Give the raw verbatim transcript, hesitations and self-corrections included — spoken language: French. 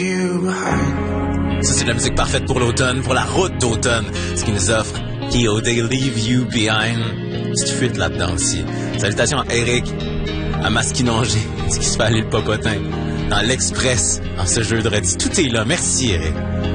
Ça, c'est de la musique parfaite pour l'automne, pour la route d'automne. Ce qui nous offre Kyo, They Leave You Behind. Petite fuite là-dedans aussi. Salutations à Eric, à Masquinongé, ce qui se fait aller le popotin. Dans l'Express, en ce jeudi. Tout est là. Merci, Eric.